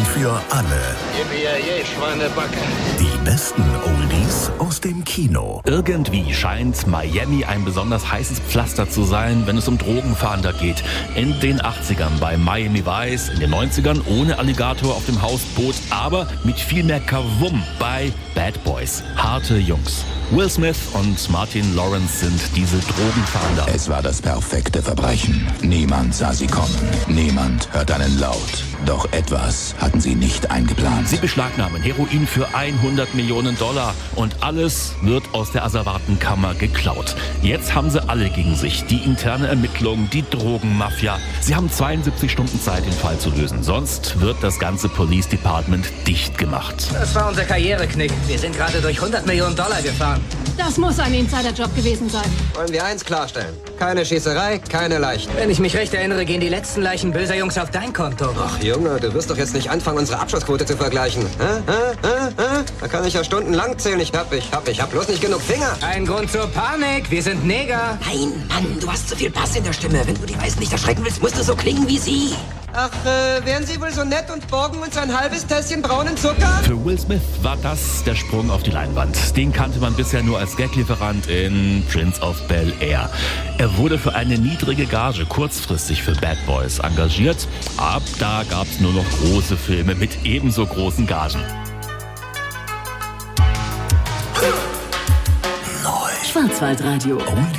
für alle. Yippie, Schweinebacke. Die besten Oldies aus dem Kino. Irgendwie scheint Miami ein besonders heißes Pflaster zu sein, wenn es um Drogenfahnder geht. In den 80ern bei Miami Vice, in den 90ern ohne Alligator auf dem Hausboot, aber mit viel mehr Kavum bei Bad Boys. Harte Jungs. Will Smith und Martin Lawrence sind diese Drogenfahnder. Es war das perfekte Verbrechen. Niemand sah sie kommen. Niemand hört einen Laut. Doch etwas hatten sie nicht eingeplant. Sie beschlagnahmen Heroin für $100 Millionen und alles wird aus der Asservatenkammer geklaut. Jetzt haben sie alle gegen sich. Die interne Ermittlung, die Drogenmafia. Sie haben 72 Stunden Zeit, den Fall zu lösen. Sonst wird das ganze Police Department dicht gemacht. Das war unser Karriereknick. Wir sind gerade durch $100 Millionen gefahren. Das muss ein Insiderjob gewesen sein. Wollen wir eins klarstellen. Keine Schießerei, keine Leichen. Wenn ich mich recht erinnere, gehen die letzten Leichen böser Jungs auf dein Konto. Ach Junge, du wirst doch jetzt nicht anfangen, unsere Abschussquote zu vergleichen. Da kann ich ja stundenlang zählen. Ich hab bloß nicht genug Finger. Ein Grund zur Panik. Wir sind Neger. Nein, Mann, du hast zu viel Bass in der Stimme. Wenn du die Weißen nicht erschrecken willst, musst du so klingen wie sie. Ach, wären Sie wohl so nett und borgen uns ein halbes Tässchen braunen Zucker? Für Will Smith war das der Sprung auf die Leinwand. Den kannte man bisher nur als Gaglieferant in Prince of Bel-Air. Er wurde für eine niedrige Gage kurzfristig für Bad Boys engagiert. Ab da gab's nur noch große Filme mit ebenso großen Gagen. Neu. Schwarzwaldradio.